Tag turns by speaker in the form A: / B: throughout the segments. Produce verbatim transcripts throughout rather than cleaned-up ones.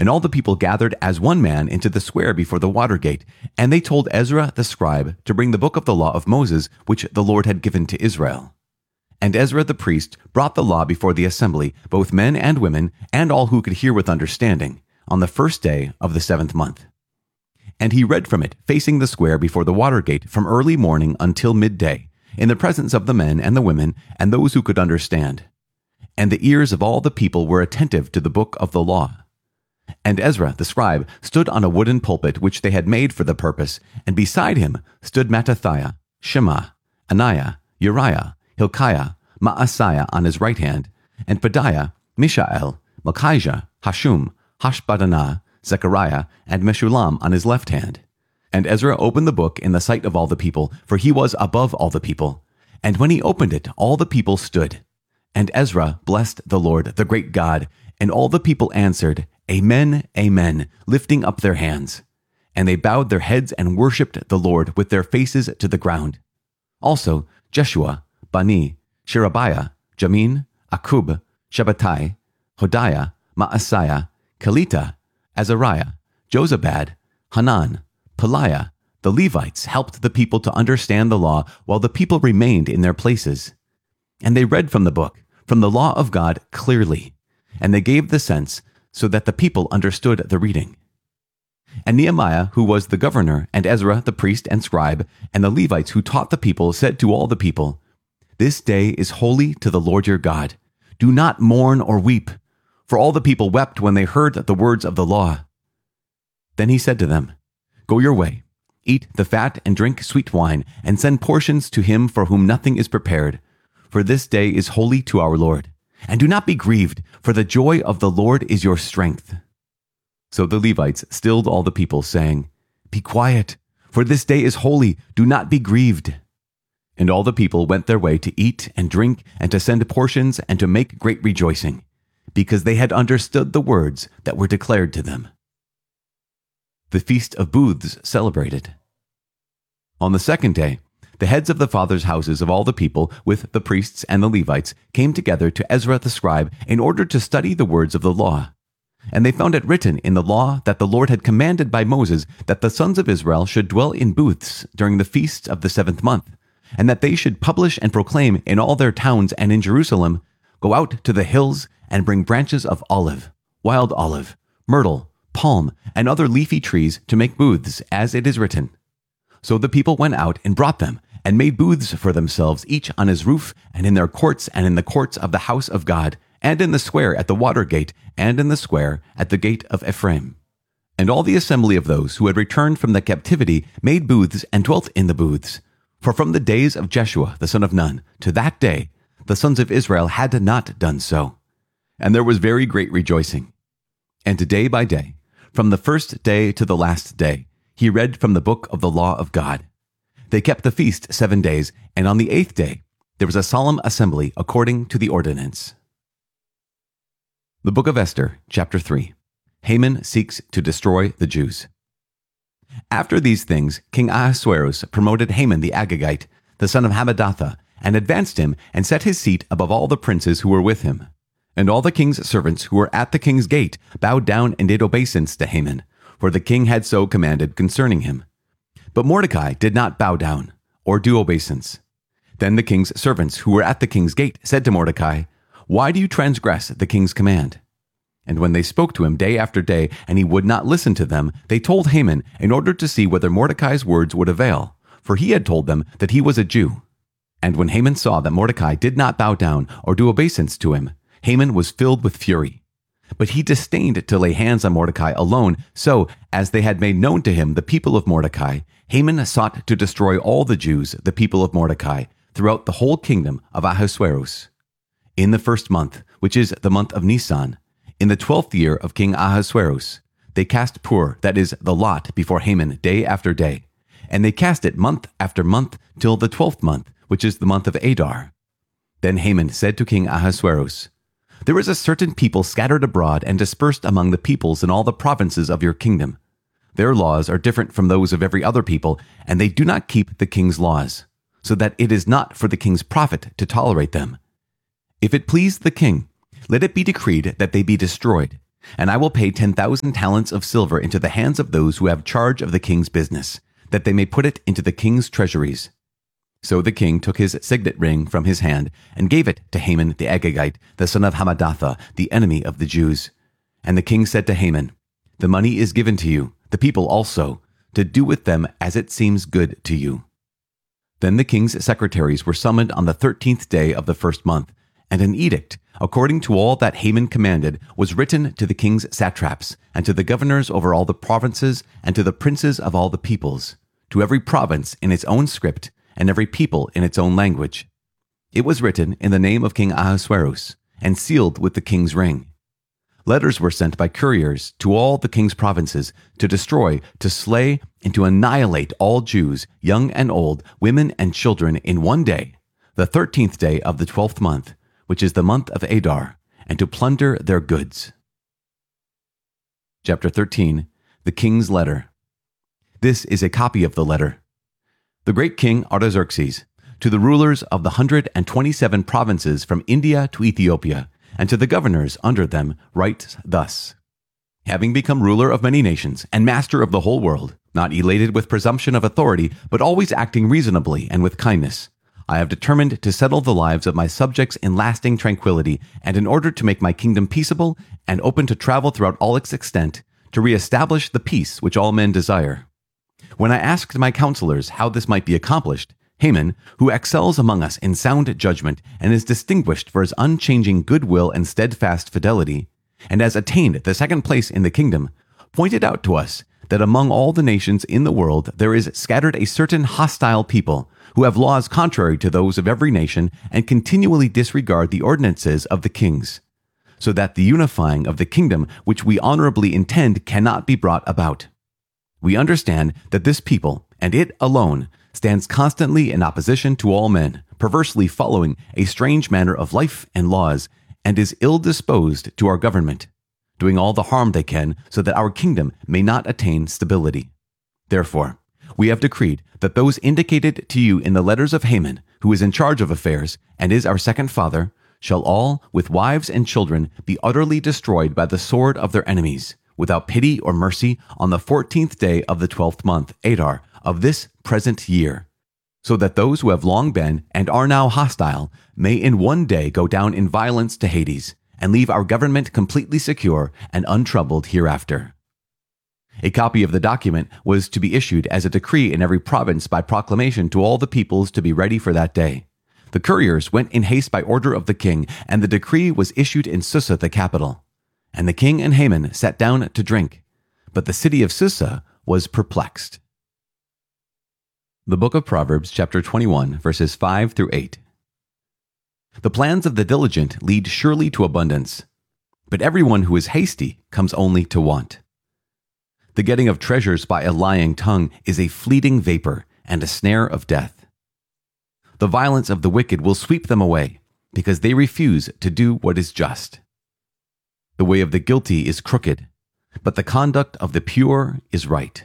A: And all the people gathered as one man into the square before the water gate, and they told Ezra the scribe to bring the book of the law of Moses, which the Lord had given to Israel. And Ezra the priest brought the law before the assembly, both men and women, and all who could hear with understanding, on the first day of the seventh month. And he read from it, facing the square before the water gate, from early morning until midday, in the presence of the men and the women, and those who could understand. And the ears of all the people were attentive to the book of the law. And Ezra the scribe stood on a wooden pulpit which they had made for the purpose, and beside him stood Mattithiah, Shema, Ananiah, Uriah, Hilkiah, Maaseiah on his right hand, and Pedaiah, Mishael, Malchijah, Hashum, Hashbaddanah, Zechariah, and Meshullam on his left hand. And Ezra opened the book in the sight of all the people, for he was above all the people. And when he opened it, all the people stood. And Ezra blessed the Lord, the great God, and all the people answered, Amen, Amen, lifting up their hands. And they bowed their heads and worshipped the Lord with their faces to the ground. Also Jeshua, Bani, Sherebiah, Jamin, Akub, Shabbatai, Hodiah, Maaseiah, Kelita, Azariah, Jozabad, Hanan, Peliah, the Levites helped the people to understand the law while the people remained in their places. And they read from the book, from the law of God clearly, and they gave the sense so that the people understood the reading. And Nehemiah, who was the governor, and Ezra, the priest and scribe, and the Levites who taught the people, said to all the people, This day is holy to the Lord your God. Do not mourn or weep. For all the people wept when they heard the words of the law. Then he said to them, Go your way, eat the fat and drink sweet wine, and send portions to him for whom nothing is prepared. For this day is holy to our Lord. And do not be grieved, for the joy of the Lord is your strength. So the Levites stilled all the people, saying, Be quiet, for this day is holy. Do not be grieved. And all the people went their way to eat and drink, and to send portions, and to make great rejoicing, because they had understood the words that were declared to them. The Feast of Booths celebrated. On the second day, the heads of the fathers' houses of all the people, with the priests and the Levites, came together to Ezra the scribe in order to study the words of the law. And they found it written in the law that the Lord had commanded by Moses that the sons of Israel should dwell in booths during the feasts of the seventh month, and that they should publish and proclaim in all their towns and in Jerusalem, Go out to the hills and bring branches of olive, wild olive, myrtle, palm, and other leafy trees to make booths, as it is written. So the people went out and brought them, and made booths for themselves, each on his roof, and in their courts, and in the courts of the house of God, and in the square at the water gate, and in the square at the gate of Ephraim. And all the assembly of those who had returned from the captivity made booths and dwelt in the booths. For from the days of Jeshua the son of Nun to that day, the sons of Israel had not done so. And there was very great rejoicing. And day by day, from the first day to the last day, he read from the book of the law of God. They kept the feast seven days, and on the eighth day there was a solemn assembly according to the ordinance. The Book of Esther, chapter three. Haman seeks to destroy the Jews. After these things, King Ahasuerus promoted Haman the Agagite, the son of Hammedatha, and advanced him and set his seat above all the princes who were with him. And all the king's servants who were at the king's gate bowed down and did obeisance to Haman, for the king had so commanded concerning him. But Mordecai did not bow down, or do obeisance. Then the king's servants who were at the king's gate said to Mordecai, Why do you transgress the king's command? And when they spoke to him day after day, and he would not listen to them, they told Haman in order to see whether Mordecai's words would avail, for he had told them that he was a Jew. And when Haman saw that Mordecai did not bow down or do obeisance to him, Haman was filled with fury. But he disdained to lay hands on Mordecai alone, so, as they had made known to him the people of Mordecai, Haman sought to destroy all the Jews, the people of Mordecai, throughout the whole kingdom of Ahasuerus. In the first month, which is the month of Nisan, in the twelfth year of King Ahasuerus, they cast pur, that is, the lot, before Haman day after day, and they cast it month after month till the twelfth month, which is the month of Adar. Then Haman said to King Ahasuerus, There is a certain people scattered abroad and dispersed among the peoples in all the provinces of your kingdom. Their laws are different from those of every other people, and they do not keep the king's laws, so that it is not for the king's profit to tolerate them. If it please the king, let it be decreed that they be destroyed, And I will pay ten thousand talents of silver into the hands of those who have charge of the king's business, that they may put it into the king's treasuries. So the king took his signet ring from his hand and gave it to Haman the Agagite, the son of Hammedatha, the enemy of the Jews. And the king said to Haman, The money is given to you, the people also, to do with them as it seems good to you. Then the king's secretaries were summoned on the thirteenth day of the first month, and an edict, according to all that Haman commanded, was written to the king's satraps, and to the governors over all the provinces, and to the princes of all the peoples, to every province in its own script, and every people in its own language. It was written in the name of King Ahasuerus, and sealed with the king's ring. Letters were sent by couriers to all the king's provinces to destroy, to slay, and to annihilate all Jews, young and old, women and children, in one day, the thirteenth day of the twelfth month, which is the month of Adar, and to plunder their goods. Chapter thirteen. The King's Letter. This is a copy of the letter. The great king Artaxerxes, to the rulers of the hundred and twenty-seven provinces from India to Ethiopia, and to the governors under them, writes thus. Having become ruler of many nations, and master of the whole world, not elated with presumption of authority, but always acting reasonably and with kindness, I have determined to settle the lives of my subjects in lasting tranquility, and in order to make my kingdom peaceable and open to travel throughout all its extent, to re-establish the peace which all men desire. When I asked my counselors how this might be accomplished, Haman, who excels among us in sound judgment and is distinguished for his unchanging goodwill and steadfast fidelity, and has attained the second place in the kingdom, pointed out to us that among all the nations in the world there is scattered a certain hostile people who have laws contrary to those of every nation and continually disregard the ordinances of the kings, so that the unifying of the kingdom which we honorably intend cannot be brought about. We understand that this people, and it alone, stands constantly in opposition to all men, perversely following a strange manner of life and laws, and is ill-disposed to our government, doing all the harm they can so that our kingdom may not attain stability. Therefore, we have decreed that those indicated to you in the letters of Haman, who is in charge of affairs and is our second father, shall all, with wives and children, be utterly destroyed by the sword of their enemies, without pity or mercy, on the fourteenth day of the twelfth month, Adar, of this present year, so that those who have long been and are now hostile may in one day go down in violence to Hades, and leave our government completely secure and untroubled hereafter. A copy of the document was to be issued as a decree in every province by proclamation to all the peoples to be ready for that day. The couriers went in haste by order of the king, and the decree was issued in Susa, the capital. And the king and Haman sat down to drink, but the city of Susa was perplexed. The Book of Proverbs, chapter twenty-one, verses five through eight. The plans of the diligent lead surely to abundance, but everyone who is hasty comes only to want. The getting of treasures by a lying tongue is a fleeting vapor and a snare of death. The violence of the wicked will sweep them away, because they refuse to do what is just. The way of the guilty is crooked, but the conduct of the pure is right.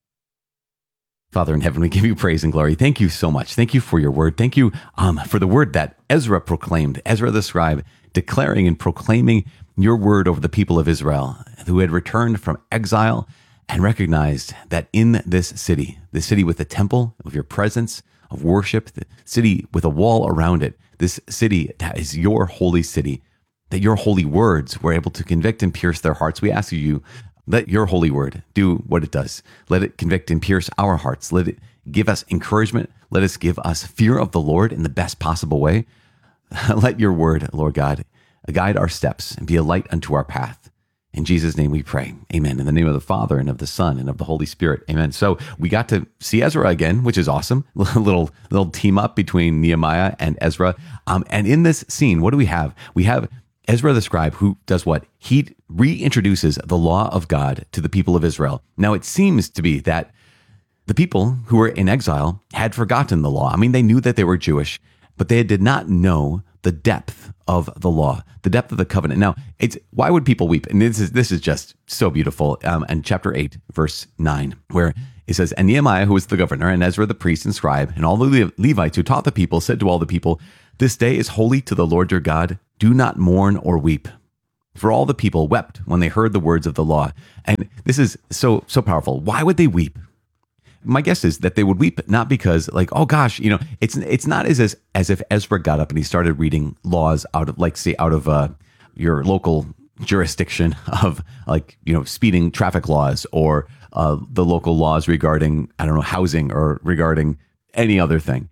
A: Father in heaven, we give you praise and glory. Thank you so much. Thank you for your word. Thank you um, for the word that Ezra proclaimed, Ezra the scribe, declaring and proclaiming your word over the people of Israel who had returned from exile and recognized that in this city, the city with the temple of your presence, of worship, the city with a wall around it, this city that is your holy city, that your holy words were able to convict and pierce their hearts. We ask you, let your holy word do what it does. Let it convict and pierce our hearts. Let it give us encouragement. Let us give us fear of the Lord in the best possible way. Let your word, Lord God, guide our steps and be a light unto our path. In Jesus' name we pray. Amen. In the name of the Father and of the Son and of the Holy Spirit. Amen. So we got to see Ezra again, which is awesome. A little, little team up between Nehemiah and Ezra. Um, and in this scene, what do we have? We have Ezra the scribe, who does what? He reintroduces the law of God to the people of Israel. Now, it seems to be that the people who were in exile had forgotten the law. I mean, they knew that they were Jewish, but they did not know the depth of the law, the depth of the covenant. Now, it's why would people weep? And this is this is just so beautiful. Um, in chapter eight, verse nine, where it says, "And Nehemiah, who was the governor, and Ezra the priest and scribe, and all the Levites who taught the people, said to all the people, 'This day is holy to the Lord your God. Do not mourn or weep.' For all the people wept when they heard the words of the law. And this is so, so powerful. Why would they weep? My guess is that they would weep not because like, oh gosh, you know, it's it's not as as, as if Ezra got up and he started reading laws out of like, say, out of uh, your local jurisdiction of like, you know, speeding traffic laws or uh, the local laws regarding, I don't know, housing or regarding any other thing.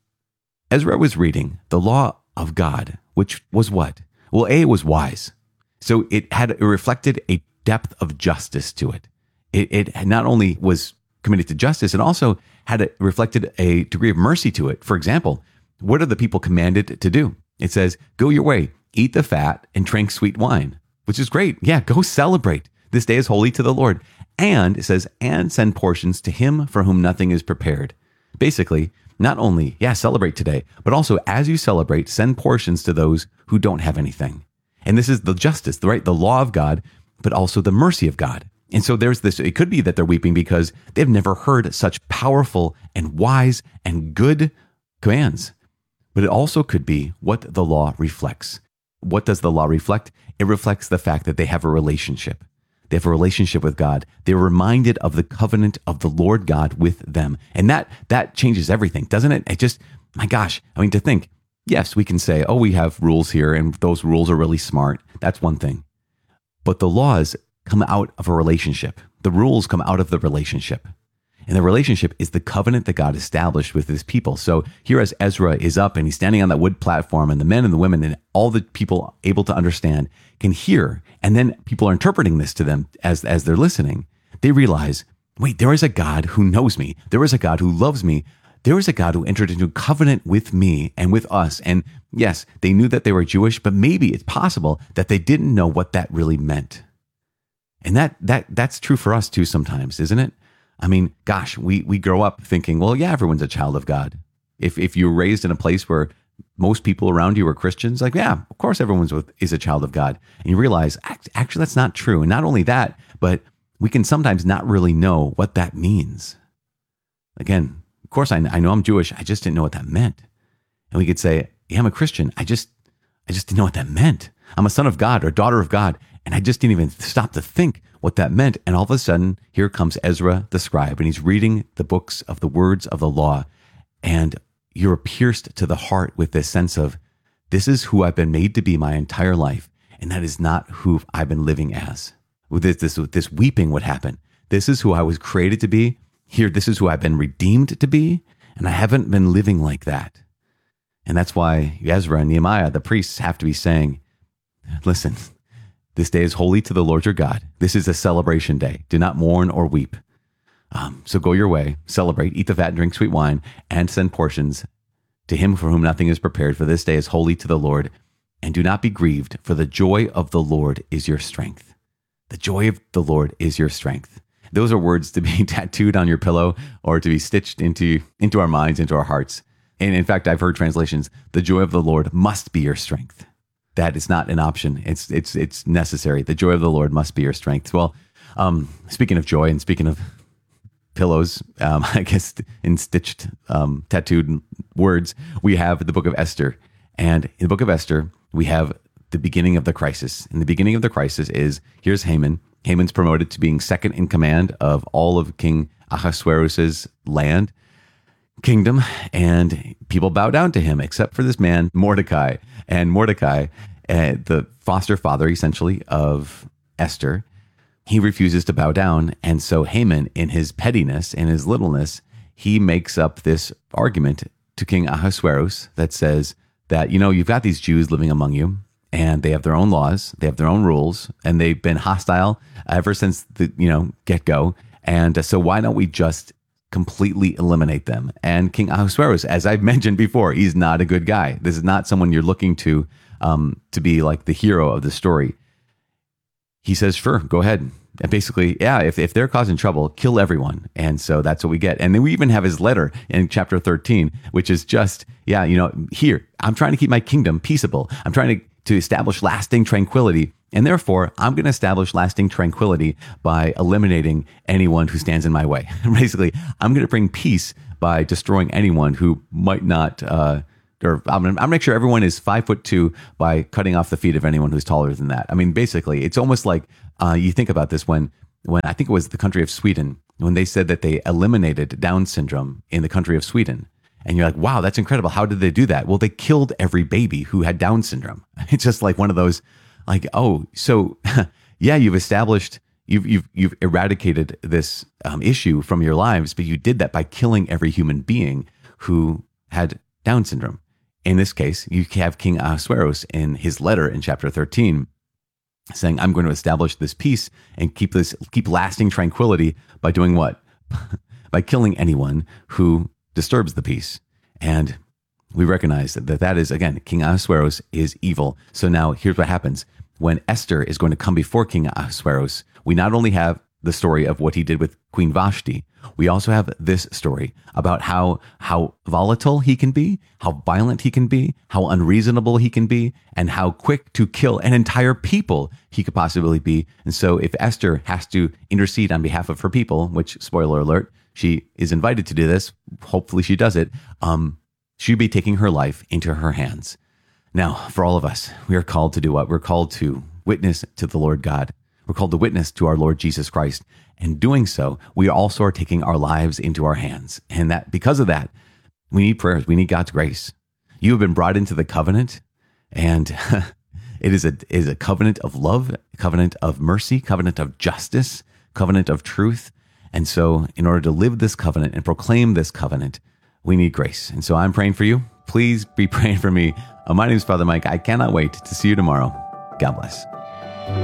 A: Ezra was reading the law of God, which was what? Well, A, it was wise. So it had it reflected a depth of justice to it. It, it not only was committed to justice, it also had a, reflected a degree of mercy to it. For example, what are the people commanded to do? It says, go your way, eat the fat and drink sweet wine, which is great. Yeah, go celebrate. This day is holy to the Lord. And it says, and send portions to him for whom nothing is prepared. Basically, not only, yeah, celebrate today, but also as you celebrate, send portions to those who don't have anything. And this is the justice, right? The law of God, but also the mercy of God. And so there's this, it could be that they're weeping because they've never heard such powerful and wise and good commands. But it also could be what the law reflects. What does the law reflect? It reflects the fact that they have a relationship. They have a relationship with God. They're reminded of the covenant of the Lord God with them. And that that changes everything, doesn't it? It just, my gosh, I mean, to think, yes, we can say, oh, we have rules here and those rules are really smart. That's one thing. But the laws come out of a relationship. The rules come out of the relationship. And the relationship is the covenant that God established with his people. So here as Ezra is up and he's standing on that wood platform and the men and the women and all the people able to understand can hear, and then people are interpreting this to them as, as they're listening, they realize, wait, there is a God who knows me. There is a God who loves me. There is a God who entered into covenant with me and with us. And yes, they knew that they were Jewish, but maybe it's possible that they didn't know what that really meant. And that that that's true for us too sometimes, isn't it? I mean, gosh, we we grow up thinking, well, yeah, everyone's a child of God. If if you're raised in a place where most people around you are Christians, like, yeah, of course everyone's with, is a child of God. And you realize, actually, that's not true. And not only that, but we can sometimes not really know what that means. Again, of course, I, I know I'm Jewish. I just didn't know what that meant. And we could say, yeah, I'm a Christian. I just, I just didn't know what that meant. I'm a son of God or daughter of God. And I just didn't even stop to think what that meant. And all of a sudden, here comes Ezra the scribe, and he's reading the books of the words of the law. And you're pierced to the heart with this sense of, this is who I've been made to be my entire life. And that is not who I've been living as. With this, this, this weeping would happen. This is who I was created to be. Here, this is who I've been redeemed to be. And I haven't been living like that. And that's why Ezra and Nehemiah, the priests, have to be saying, listen, this day is holy to the Lord your God. This is a celebration day. Do not mourn or weep. Um, so go your way, celebrate, eat the fat and drink sweet wine, and send portions to him for whom nothing is prepared. For this day is holy to the Lord. And do not be grieved, for the joy of the Lord is your strength. The joy of the Lord is your strength. Those are words to be tattooed on your pillow or to be stitched into, into our minds, into our hearts. And in fact, I've heard translations, the joy of the Lord must be your strength. That is not an option. It's it's it's necessary. The joy of the Lord must be your strength. Well, um, speaking of joy and speaking of pillows, um, I guess in stitched, um, tattooed words, we have the book of Esther. And in the book of Esther, we have the beginning of the crisis. And the beginning of the crisis is, here's Haman. Haman's promoted to being second in command of all of King Ahasuerus's land, kingdom, and people bow down to him, except for this man, Mordecai. And Mordecai, uh, the foster father, essentially, of Esther, he refuses to bow down. And so Haman, in his pettiness, in his littleness, he makes up this argument to King Ahasuerus that says that, you know, you've got these Jews living among you, and they have their own laws, they have their own rules, and they've been hostile ever since the, you know, get-go. And uh, so why don't we just completely eliminate them? And King Ahasuerus, as I've mentioned before, he's not a good guy. This is not someone you're looking to um, to be like the hero of the story. He says, sure, go ahead. And basically, yeah, if, if they're causing trouble, kill everyone. And so that's what we get. And then we even have his letter in chapter thirteen, which is just, yeah, you know, here, I'm trying to keep my kingdom peaceable. I'm trying to, to establish lasting tranquility. And therefore, I'm going to establish lasting tranquility by eliminating anyone who stands in my way. Basically, I'm going to bring peace by destroying anyone who might not uh, or I'm gonna, I'm gonna make sure everyone is five foot two by cutting off the feet of anyone who's taller than that. I mean, basically, it's almost like uh, you think about this when, when I think it was the country of Sweden, when they said that they eliminated Down syndrome in the country of Sweden. And you're like, wow, that's incredible. How did they do that? Well, they killed every baby who had Down syndrome. It's just like one of those, like, oh, so yeah, you've established, you've you've you've eradicated this um, issue from your lives, but you did that by killing every human being who had Down syndrome. In this case, you have King Ahasuerus in his letter in chapter thirteen saying, I'm going to establish this peace and keep this keep lasting tranquility by doing what? By killing anyone who disturbs the peace. And we recognize that that is, again, King Ahasuerus is evil. So now here's what happens. When Esther is going to come before King Ahasuerus, we not only have the story of what he did with Queen Vashti, we also have this story about how how volatile he can be, how violent he can be, how unreasonable he can be, and how quick to kill an entire people he could possibly be. And so if Esther has to intercede on behalf of her people, which, spoiler alert, she is invited to do this, hopefully she does it, um, she'd be taking her life into her hands. Now, for all of us, we are called to do what? We're called to witness to the Lord God. We're called to witness to our Lord Jesus Christ. And doing so, we also are taking our lives into our hands. And that because of that, we need prayers. We need God's grace. You have been brought into the covenant, and it is a, it is a covenant of love, a covenant of mercy, covenant of justice, covenant of truth. And so in order to live this covenant and proclaim this covenant, we need grace. And so I'm praying for you. Please be praying for me. Uh, my name is Father Mike. I cannot wait to see you tomorrow. God bless.